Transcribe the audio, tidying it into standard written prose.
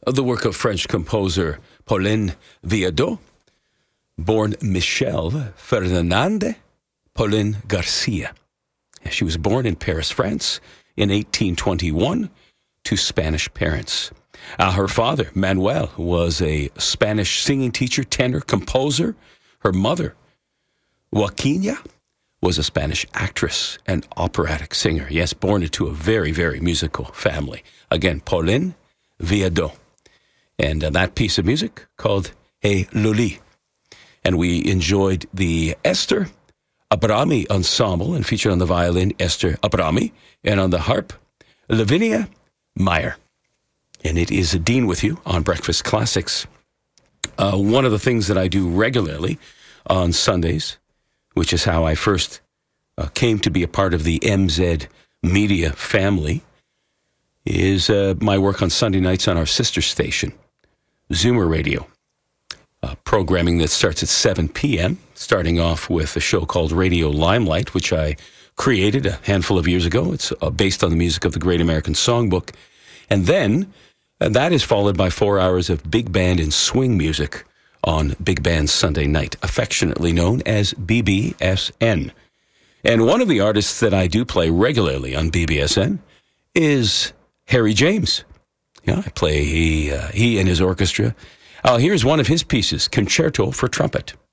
the work of French composer Pauline Viardot, born Michelle Ferdinande Pauline Garcia. She was born in Paris, France in 1821 to Spanish parents. Her father, Manuel, was a Spanish singing teacher, tenor, composer. Her mother, Joaquina, was a Spanish actress and operatic singer. Yes, born into a very, very musical family. Again, Pauline Viardot. And that piece of music called Hey Loli. And we enjoyed the Esther Abrami Ensemble, and featured on the violin, Esther Abrami, and on the harp, Lavinia Meyer. And it is Dean with you on Breakfast Classics. One of the things that I do regularly on Sundays, which is how I first came to be a part of the MZ Media family, is my work on Sunday nights on our sister station, Zoomer Radio. Programming that starts at 7 p.m., starting off with a show called Radio Limelight, which I created a handful of years ago. It's based on the music of the Great American Songbook. And then that is followed by 4 hours of big band and swing music on Big Band Sunday Night, affectionately known as BBSN. And one of the artists that I do play regularly on BBSN is Harry James. Yeah, I play he and his orchestra. Here's one of his pieces, Concerto for Trumpet.